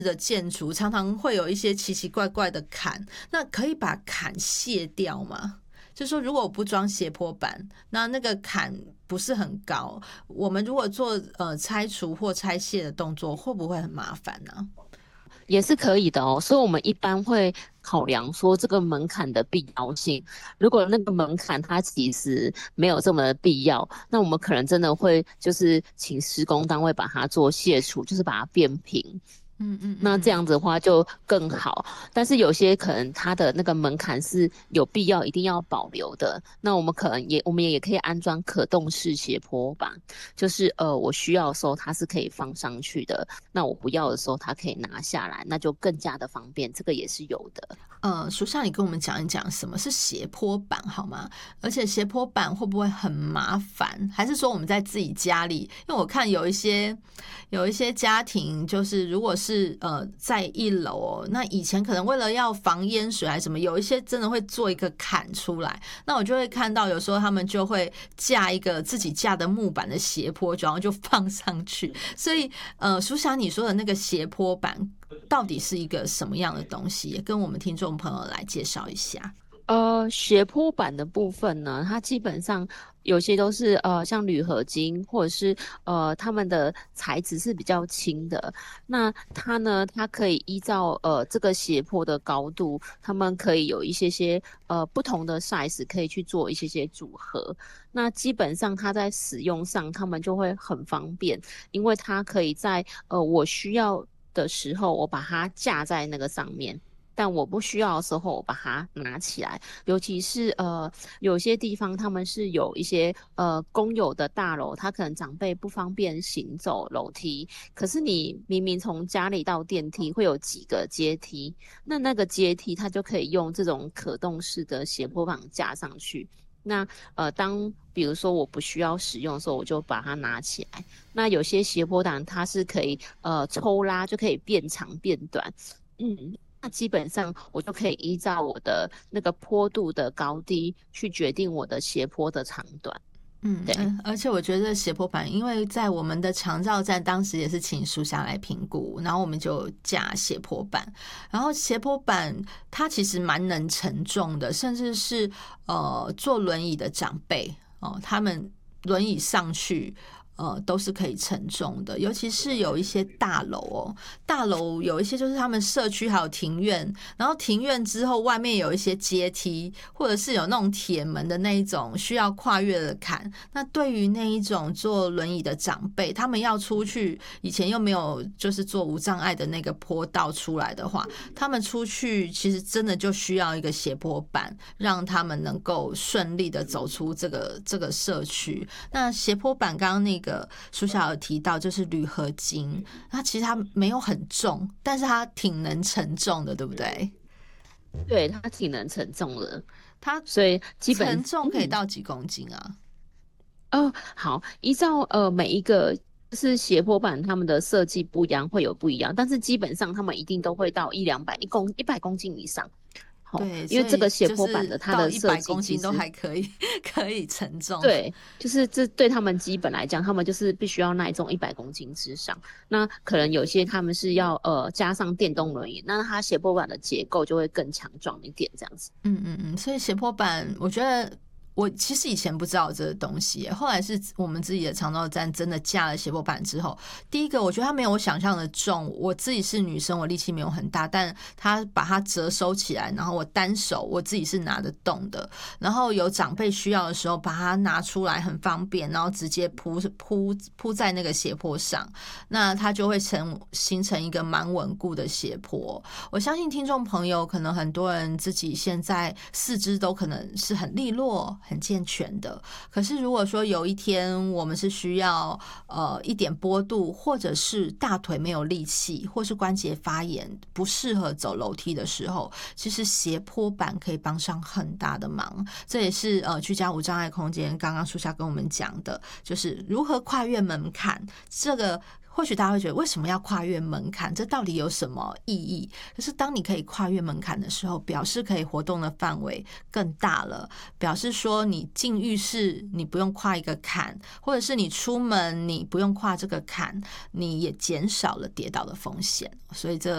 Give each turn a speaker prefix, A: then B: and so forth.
A: 的建筑常常会有一些奇奇怪怪的坎，那可以把坎卸掉吗？就是说如果我不装斜坡板，那个坎不是很高，我们如果做拆除或拆卸的动作，会不会很麻烦呢？
B: 也是可以的哦。所以我们一般会考量说这个门槛的必要性。如果那个门槛它其实没有这么的必要，那我们可能真的会就是请施工单位把它做卸除，就是把它变平。
A: 嗯嗯嗯嗯。
B: 那这样子的话就更好，但是有些可能它的那个门槛是有必要一定要保留的，那我们可能我们也可以安装可动式斜坡板，就是我需要的时候它是可以放上去的，那我不要的时候它可以拿下来，那就更加的方便，这个也是有的。
A: 属下你跟我们讲一讲什么是斜坡板好吗？而且斜坡板会不会很麻烦？还是说我们在自己家里？因为我看有一些家庭，就是如果是在一楼哦，那以前可能为了要防淹水还是什么，有一些真的会做一个坎出来。那我就会看到有时候他们就会架一个自己架的木板的斜坡，然后就放上去。所以苏霞你说的那个斜坡板到底是一个什么样的东西？也跟我们听众朋友来介绍一下。
B: 斜坡板的部分呢，它基本上有些都是像铝合金，或者是它们的材质是比较轻的。那它呢，它可以依照这个斜坡的高度，它们可以有一些些不同的 size 可以去做一些些组合。那基本上它在使用上，它们就会很方便，因为它可以在我需要的时候，我把它架在那个上面。但我不需要的时候，我把它拿起来。尤其是有些地方他们是有一些公有的大楼，他可能长辈不方便行走楼梯，可是你明明从家里到电梯会有几个阶梯，那个阶梯它就可以用这种可动式的斜坡板架上去。那当比如说我不需要使用的时候，我就把它拿起来。那有些斜坡板它是可以抽拉，就可以变长变短。那基本上我就可以依照我的那个坡度的高低去决定我的斜坡的长短。对。
A: 而且我觉得斜坡板，因为在我们的长照站，当时也是请书下来评估，然后我们就架斜坡板，然后斜坡板它其实蛮能承重的，甚至是坐轮椅的长辈哦，他们轮椅上去。都是可以承重的，尤其是有一些大楼哦，大楼有一些就是他们社区还有庭院，然后庭院之后外面有一些阶梯，或者是有那种铁门的那一种需要跨越的坎。那对于那一种坐轮椅的长辈，他们要出去，以前又没有就是做无障碍的那个坡道出来的话，他们出去其实真的就需要一个斜坡板，让他们能够顺利的走出这个社区。那斜坡板刚刚那个书小有提到，就是铝合金，那其实它没有很重，但是它挺能承重的，对不对？
B: 对，它挺能承重的，
A: 它
B: 所以基本
A: 承重可以到几公斤啊？
B: 好，依照每一个就是斜坡板，他们的设计不一样，会有不一样，但是基本上他们一定都会到一两百100公斤以上。好，
A: 对，
B: 因为
A: 所以
B: 这个斜
A: 就是
B: 坡板的它
A: 到一
B: 的设
A: 百公斤都
B: 计其实
A: 还可以可以承重。
B: 对，就是这对他们基本来讲，他们就是必须要耐重100公斤之上。那可能有些他们是要加上电动轮椅，那它斜坡板的结构就会更强壮一点，这样子。
A: 所以斜坡板，我觉得我其实以前不知道这个东西，后来是我们自己的长照站真的架了斜坡板之后，第一个我觉得它没有我想象的重，我自己是女生，我力气没有很大，但它把它折收起来，然后我单手我自己是拿得动的，然后有长辈需要的时候把它拿出来很方便，然后直接铺在那个斜坡上，那它就会形成一个蛮稳固的斜坡。我相信听众朋友可能很多人自己现在四肢都可能是很利落很健全的，可是如果说有一天我们是需要一点波度，或者是大腿没有力气，或是关节发炎不适合走楼梯的时候，其实斜坡板可以帮上很大的忙。这也是居家无障碍空间刚刚书下跟我们讲的，就是如何跨越门槛。这个或许大家会觉得为什么要跨越门槛，这到底有什么意义？可是当你可以跨越门槛的时候，表示可以活动的范围更大了，表示说你进浴室你不用跨一个坎，或者是你出门你不用跨这个坎，你也减少了跌倒的风险。所以这